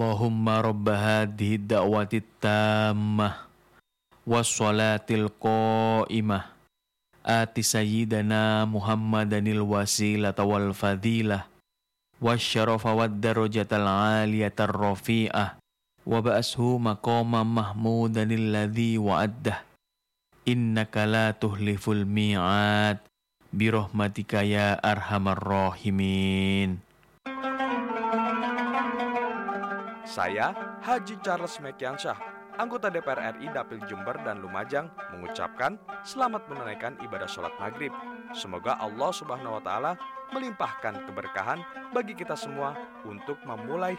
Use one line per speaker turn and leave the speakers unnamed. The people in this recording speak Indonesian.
Allahumma rabba hadhihi da'wati tammah wassalatil qa'imah ati sayyidana Muhammadanil wasilata wal fadilah wasyarafa wad darajatal aliyatar rafi'ah wa ba'ashu maqama mahmudanil ladzi wa'addah innaka la tuhliful mi'ad birahmatika ya arhamar rahimin.
Saya, Haji Charles Mekiansyah, anggota DPR RI Dapil Jember dan Lumajang, mengucapkan selamat menunaikan ibadah sholat maghrib. Semoga Allah Subhanahu wa Ta'ala melimpahkan keberkahan bagi kita semua untuk memulai